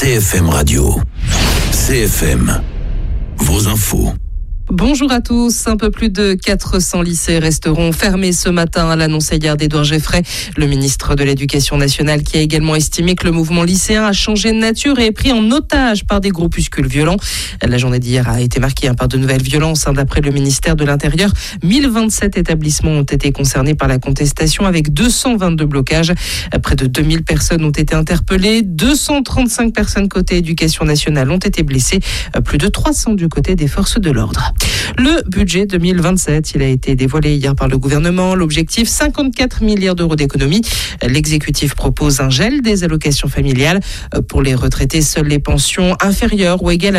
CFM Radio. CFM. Vos infos. Bonjour à tous. Un peu plus de 400 lycées resteront fermés ce matin, à l'annonce hier d'Édouard Geoffrey, le ministre de l'Éducation nationale, qui a également estimé que le mouvement lycéen a changé de nature et est pris en otage par des groupuscules violents. La journée d'hier a été marquée par de nouvelles violences. D'après le ministère de l'Intérieur, 1027 établissements ont été concernés par la contestation avec 222 blocages. Près de 2000 personnes ont été interpellées. 235 personnes côté Éducation nationale ont été blessées. Plus de 300 du côté des forces de l'ordre. Le budget 2027, il a été dévoilé hier par le gouvernement. L'objectif, 54 milliards d'euros d'économie. L'exécutif propose un gel des allocations familiales. Pour les retraités, seules les pensions inférieures ou égales à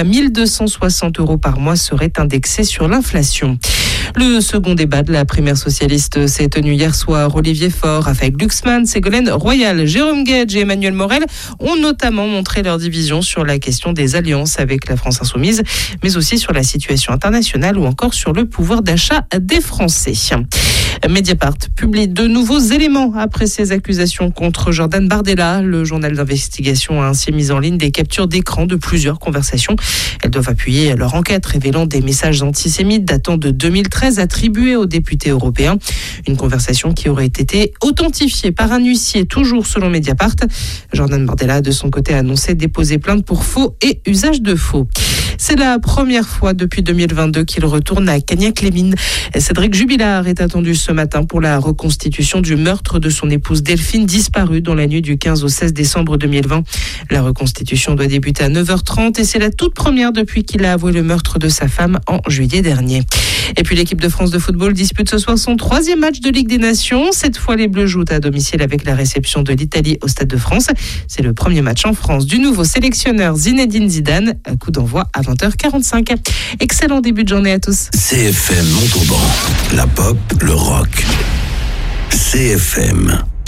1260 euros par mois seraient indexées sur l'inflation. Le second débat de la primaire socialiste s'est tenu hier soir. Olivier Faure, Raphaël Glucksmann, Ségolène Royal, Jérôme Guedj et Emmanuel Morel ont notamment montré leur division sur la question des alliances avec la France insoumise, mais aussi sur la situation internationale ou encore sur le pouvoir d'achat des Français. Mediapart publie de nouveaux éléments après ses accusations contre Jordan Bardella. Le journal d'investigation a ainsi mis en ligne des captures d'écran de plusieurs conversations. Elles doivent appuyer leur enquête, révélant des messages antisémites datant de 2013 attribués aux députés européens. Une conversation qui aurait été authentifiée par un huissier, toujours selon Mediapart. Jordan Bardella, de son côté, a annoncé déposer plainte pour faux et usage de faux. C'est la première fois depuis 2022 qu'il retourne à Cagnac-les-Mines. Cédric Jubilard est attendu ce matin pour la reconstitution du meurtre de son épouse Delphine, disparue dans la nuit du 15 au 16 décembre 2020. La reconstitution doit débuter à 9h30 et c'est la toute première depuis qu'il a avoué le meurtre de sa femme en juillet dernier. Et puis l'équipe de France de football dispute ce soir son 3e match de Ligue des Nations. Cette fois, les Bleus jouent à domicile avec la réception de l'Italie au Stade de France. C'est le premier match en France du nouveau sélectionneur Zinedine Zidane. Coup d'envoi à 20h45. Excellent début de journée à tous. CFM Montauban. La pop, le rock. CFM.